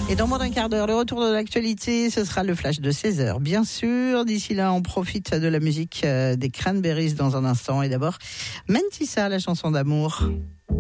Et dans moins d'un quart d'heure, le retour de l'actualité, ce sera le flash de 16h. Bien sûr, d'ici là, on profite de la musique des Cranberries dans un instant. Et d'abord, Mentissa, la chanson d'amour.